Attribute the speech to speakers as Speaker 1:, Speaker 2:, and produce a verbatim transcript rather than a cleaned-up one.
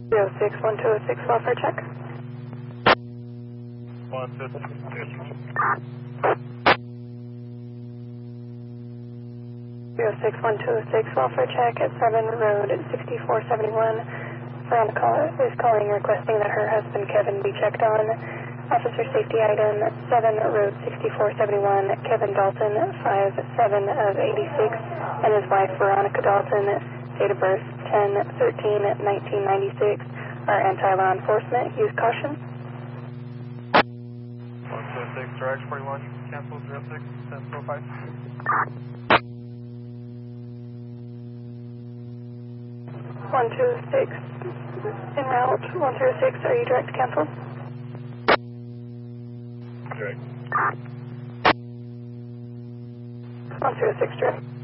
Speaker 1: zero six one two zero six, welfare check.
Speaker 2: one two six.
Speaker 1: zero six one two zero six, welfare check at seven Road sixty-four seventy-one. Veronica is calling requesting that her husband Kevin be checked on. Officer safety item seven Road sixty-four seventy-one, Kevin Dalton, five seven of eighty-six, and his wife Veronica Dalton, date of birth ten thirteen nineteen ninety-six, are anti-law enforcement. Use caution.
Speaker 2: one two six, direct forty-one, cancel zero six, ten four five.
Speaker 1: one two six, en route, one zero six, are you direct to cancel?
Speaker 2: Direct.
Speaker 1: one zero six, direct.